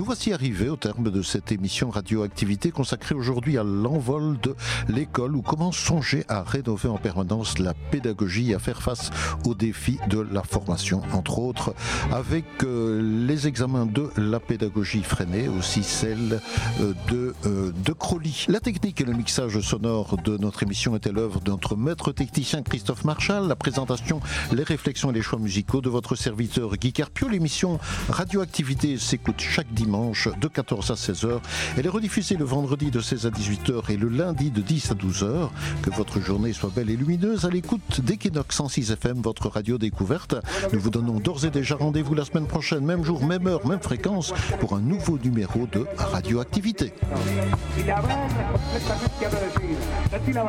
Nous voici arrivés au terme de cette émission Radioactivité consacrée aujourd'hui à l'envol de l'école ou comment songer à rénover en permanence la pédagogie et à faire face aux défis de la formation, entre autres avec les examens de la pédagogie freinée, aussi celle de Crowley. La technique et le mixage sonore de notre émission était l'œuvre de notre maître technicien Christophe Marchal, la présentation, les réflexions et les choix musicaux de votre serviteur Guy Carpio. L'émission Radioactivité s'écoute chaque dimanche de 14 à 16h. Elle est rediffusée le vendredi de 16 à 18h et le lundi de 10 à 12h. Que votre journée soit belle et lumineuse à l'écoute d'Equinox 106 FM, votre radio découverte. Nous vous donnons d'ores et déjà rendez-vous la semaine prochaine, même jour, même heure, même fréquence, pour un nouveau numéro de Radioactivité.